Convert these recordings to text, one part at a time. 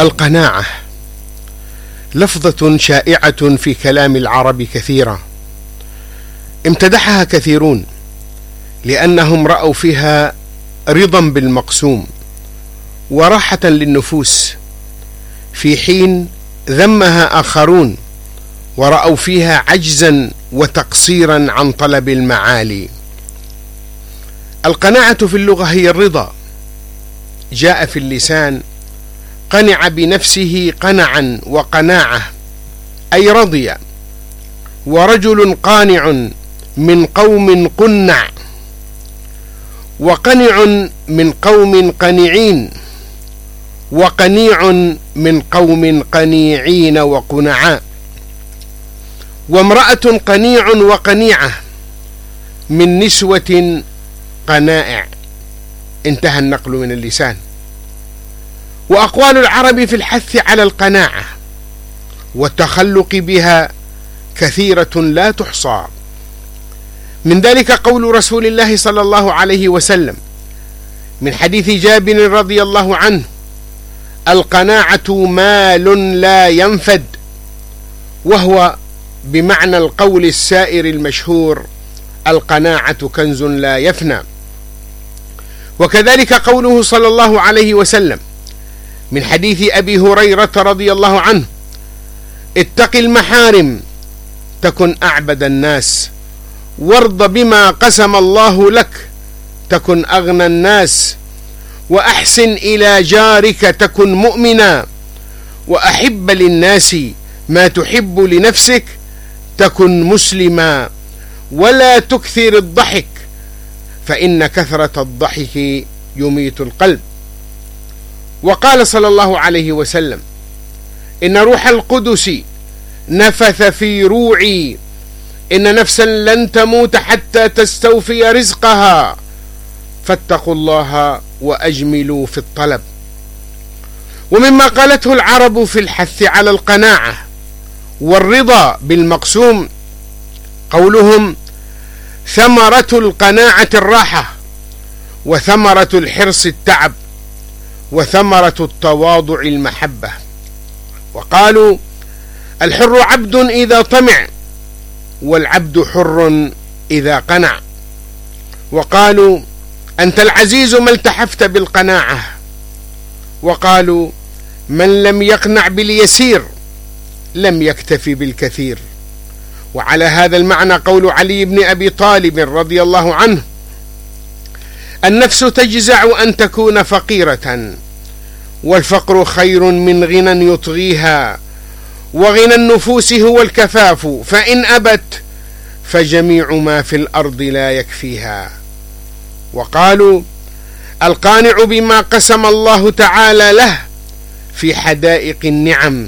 القناعة لفظة شائعة في كلام العرب كثيرا، امتدحها كثيرون لأنهم رأوا فيها رضا بالمقسوم وراحة للنفوس، في حين ذمها آخرون ورأوا فيها عجزا وتقصيرا عن طلب المعالي. القناعة في اللغة هي الرضا، جاء في اللسان قنع بنفسه قنعا وقناعة أي رضي، ورجل قانع من قوم قنع، وقنع من قوم قنعين، وقنيع من قوم قنيعين وقنعاء، وامرأة قنيع وقنيعة من نسوة قنائع. انتهى النقل من اللسان. وأقوال العرب في الحث على القناعة والتخلق بها كثيرة لا تحصى، من ذلك قول رسول الله صلى الله عليه وسلم من حديث جابر رضي الله عنه: القناعة مال لا ينفد، وهو بمعنى القول السائر المشهور: القناعة كنز لا يفنى. وكذلك قوله صلى الله عليه وسلم من حديث أبي هريرة رضي الله عنه: اتق المحارم تكن أعبد الناس، وارض بما قسم الله لك تكن أغنى الناس، وأحسن إلى جارك تكن مؤمنا، وأحب للناس ما تحب لنفسك تكن مسلما، ولا تكثر الضحك فإن كثرة الضحك يميت القلب. وقال صلى الله عليه وسلم: إن روح القدس نفث في روعي إن نفسا لن تموت حتى تستوفي رزقها، فاتقوا الله وأجملوا في الطلب. ومما قالته العرب في الحث على القناعة والرضا بالمقسوم قولهم: ثمرة القناعة الراحة، وثمرة الحرص التعب، وثمرة التواضع المحبة. وقالوا: الحر عبد إذا طمع، والعبد حر إذا قنع. وقالوا: أنت العزيز ما التحفت بالقناعة. وقالوا: من لم يقنع باليسير لم يكتفي بالكثير. وعلى هذا المعنى قول علي بن أبي طالب رضي الله عنه: النفس تجزع أن تكون فقيرة، والفقر خير من غنى يطغيها، وغنى النفوس هو الكفاف، فإن أبت فجميع ما في الأرض لا يكفيها. وقالوا: القانع بما قسم الله تعالى له في حدائق النعم.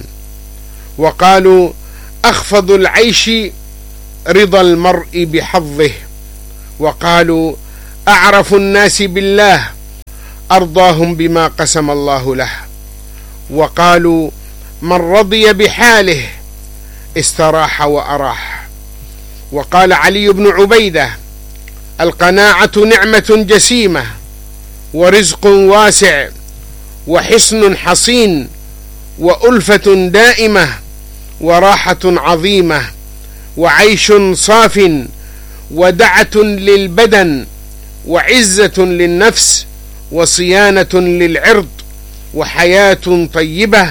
وقالوا: أخفض العيش رضا المرء بحظه. وقالوا: أعرف الناس بالله أرضاهم بما قسم الله له. وقالوا: من رضي بحاله استراح وأراح. وقال علي بن عبيدة: القناعة نعمة جسيمة، ورزق واسع، وحصن حصين، وألفة دائمة، وراحة عظيمة، وعيش صاف، ودعة للبدن، وعزة للنفس، وصيانة للعرض، وحياة طيبة،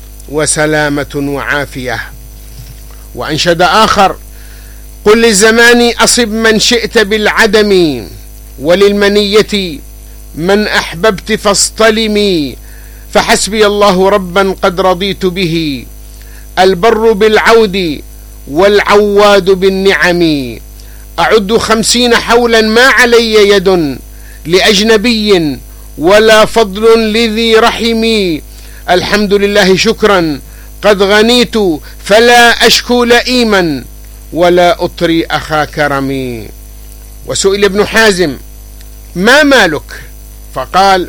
وسلامة وعافية. وأنشد آخر: قل للزمان أصب من شئت بالعدم، وللمنية من أحببت فاصطلمي، فحسبي الله ربا قد رضيت به، البر بالعود والعواد بالنعم، أعد 50 حولا ما علي يد لأجنبي، ولا فضل لذي رحمي، الحمد لله شكرا قد غنيت، فلا أشكو لئيما ولا أطري أخا كرمي. وسئل ابن حازم: ما مالك؟ فقال: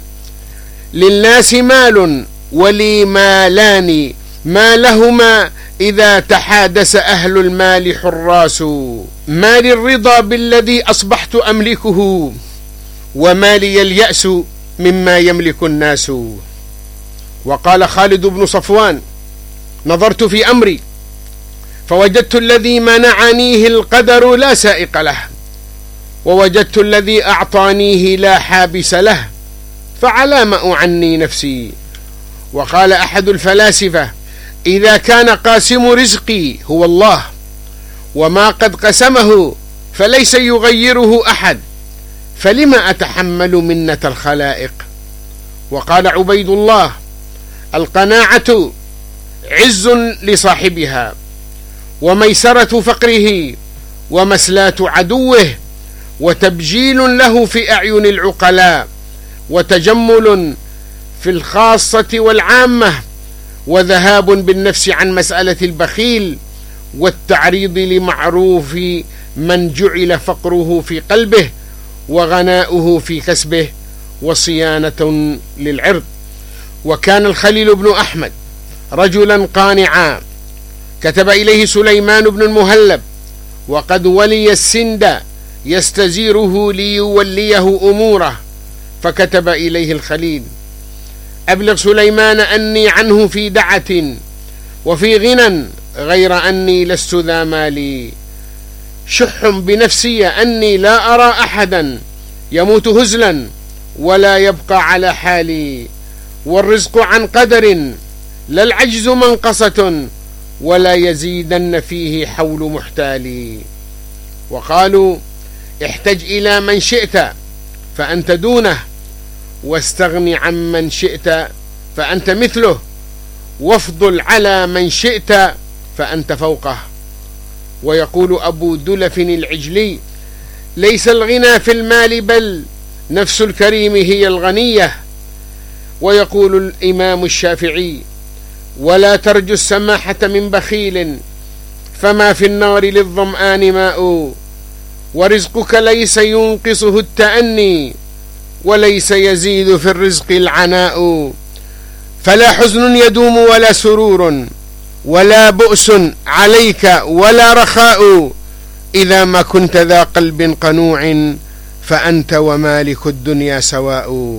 للناس مال ولي مالان، ما لهما إذا تحادث أهل المال حراس، مالي الرضا بالذي أصبحت أملكه، ومالي اليأس مما يملك الناس. وقال خالد بن صفوان: نظرت في أمري فوجدت الذي منعنيه القدر لا سائق له، ووجدت الذي أعطانيه لا حابس له، فعلى ما أعني نفسي. وقال أحد الفلاسفة: إذا كان قاسم رزقي هو الله وما قد قسمه فليس يغيره أحد، فلما أتحمل منة الخلائق؟ وقال عبيد الله: القناعة عز لصاحبها، وميسرة فقره، ومسلاة عدوه، وتبجيل له في أعين العقلاء، وتجمل في الخاصة والعامة، وذهاب بالنفس عن مسألة البخيل، والتعريض لمعروف من جعل فقره في قلبه وغناؤه في كسبه، وصيانة للعرض. وكان الخليل بن أحمد رجلا قانعا، كتب إليه سليمان بن المهلب وقد ولي السند يستزيره ليوليه أموره، فكتب إليه الخليل: أبلغ سليمان أني عنه في دعة وفي غنى، غير أني لست ذا مالي، شح بنفسي أني لا أرى أحدا يموت هزلا ولا يبقى على حالي، والرزق عن قدر لا العجز منقصة، ولا يزيدن فيه حول محتالي. وقالوا: احتج إلى من شئت فأنت دونه، واستغن عن من شئت فأنت مثله، وافضل على من شئت فأنت فوقه. ويقول أبو دلف العجلي: ليس الغنى في المال بل نفس الكريم هي الغنية. ويقول الإمام الشافعي: ولا ترجو السماحة من بخيل، فما في النار للظمآن ماء، ورزقك ليس ينقصه التأني، وليس يزيد في الرزق العناء، فلا حزن يدوم ولا سرور، ولا بؤس عليك ولا رخاء، إذا ما كنت ذا قلب قنوع، فأنت ومالك الدنيا سواء.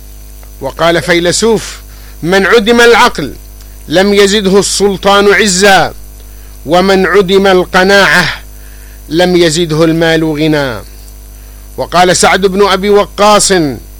وقال فيلسوف: من عدم العقل لم يزده السلطان عزا، ومن عدم القناعة لم يزده المال غنى. وقال سعد بن أبي وقاص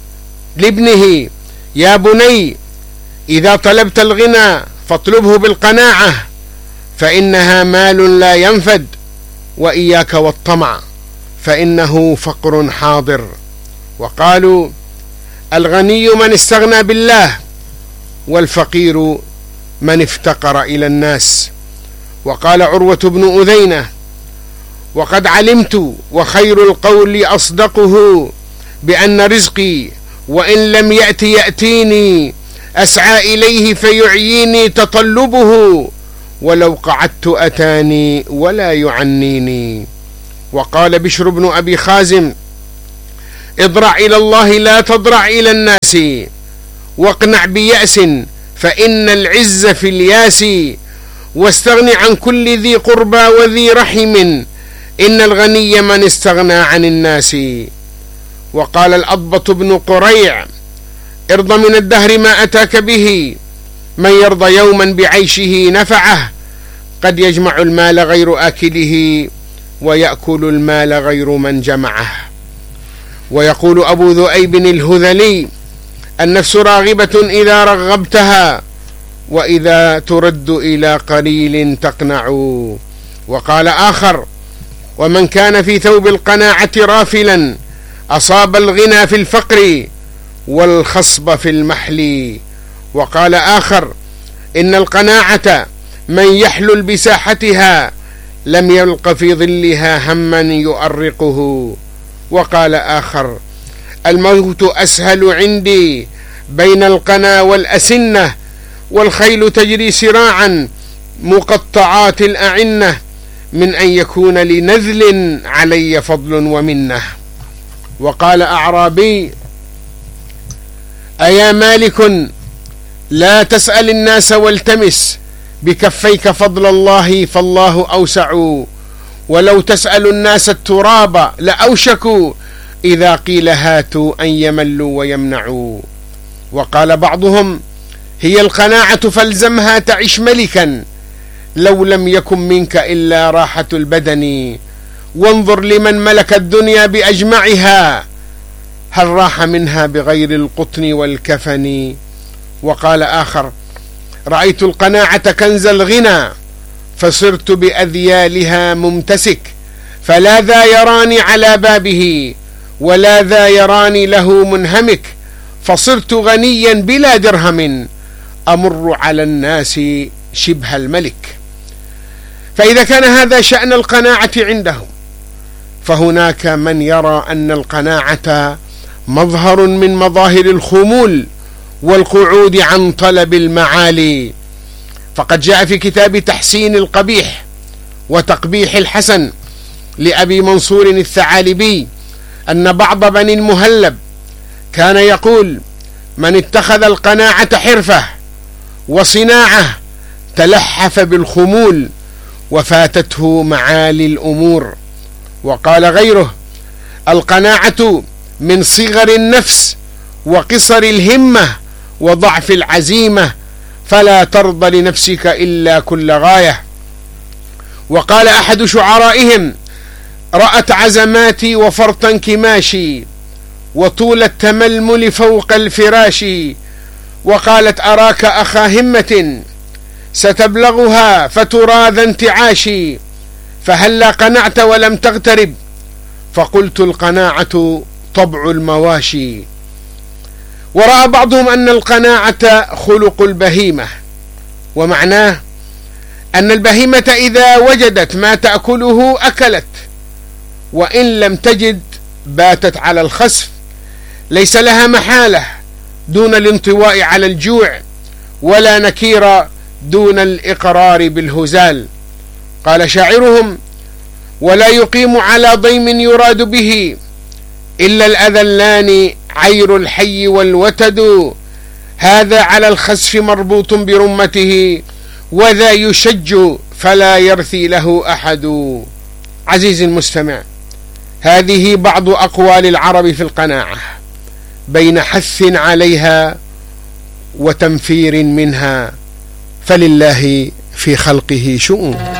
لابنه: يا بني، إذا طلبت الغنى فاطلبه بالقناعة، فإنها مال لا ينفد، وإياك والطمع فإنه فقر حاضر. وقالوا: الغني من استغنى بالله، والفقير من افتقر إلى الناس. وقال عروة بن أذينة: وقد علمت وخير القول أصدقه، بأن رزقي وإن لم يأتيني، أسعى إليه فيعييني تطلبه، ولو قعدت أتاني ولا يعنيني. وقال بشر بن أبي خازم: اضرع إلى الله لا تضرع إلى الناس، واقنع بيأس فإن العز في الياس، واستغن عن كل ذي قربى وذي رحم، إن الغني من استغنى عن الناس. وقال الأضبط بن قريع: ارض من الدهر ما أتاك به، من يرضى يوما بعيشه نفعه، قد يجمع المال غير آكله، ويأكل المال غير من جمعه. ويقول أبو ذؤيب الهذلي: النفس راغبة إذا رغبتها، وإذا ترد إلى قليل تقنع. وقال آخر: ومن كان في ثوب القناعة رافلا، أصاب الغنى في الفقر والخصب في المحل. وقال آخر: إن القناعة من يحلل بساحتها، لم يلق في ظلها هما يؤرقه. وقال آخر: الموت أسهل عندي بين القنا والأسنة، والخيل تجري سراعا مقطعات الأعنة، من أن يكون لنذل علي فضل ومنه. وقال أعرابي: أيا مالك، لا تسأل الناس والتمس بكفيك فضل الله، فالله أوسع، ولو تسأل الناس التراب لأوشكوا، إذا قيل هاتوا أن يملوا ويمنعوا. وقال بعضهم: هي القناعة فالزمها تعش ملكا، لو لم يكن منك إلا راحة البدن. وانظر لمن ملك الدنيا بأجمعها، هل راح منها بغير القطن والكفن. وقال آخر: رأيت القناعة كنز الغنى، فصرت بأذيالها ممتسك، فلا ذا يراني على بابه ولا ذا يراني له منهمك، فصرت غنيا بلا درهم، أمر على الناس شبه الملك. فإذا كان هذا شأن القناعة عندهم، فهناك من يرى أن القناعة مظهر من مظاهر الخمول والقعود عن طلب المعالي. فقد جاء في كتاب تحسين القبيح وتقبيح الحسن لأبي منصور الثعالبي أن بعض بني المهلب كان يقول: من اتخذ القناعة حرفة وصناعة تلحف بالخمول وفاتته معالي الأمور. وقال غيره: القناعة من صغر النفس وقصر الهمة وضعف العزيمة، فلا ترضى لنفسك إلا كل غاية. وقال أحد شعرائهم: رأت عزماتي وفرط انكماشي وطول التململ فوق الفراش، وقالت: أراك أخا همة ستبلغها فترى ذا انتعاشي، فهلا قنعت ولم تغترب؟ فقلت: القناعة طبع المواشي. ورأى بعضهم أن القناعة خلق البهيمة، ومعناه أن البهيمة إذا وجدت ما تأكله أكلت، وإن لم تجد باتت على الخسف، ليس لها محالة دون الانطواء على الجوع، ولا نكير دون الإقرار بالهزال. قال شاعرهم: ولا يقيم على ضيم يراد به إلا الأذلان عير الحي والوتد، هذا على الخسف مربوط برمته، وذا يشج فلا يرثي له أحد. عزيزي المستمع، هذه بعض أقوال العرب في القناعة بين حث عليها وتنفير منها، فلله في خلقه شؤون.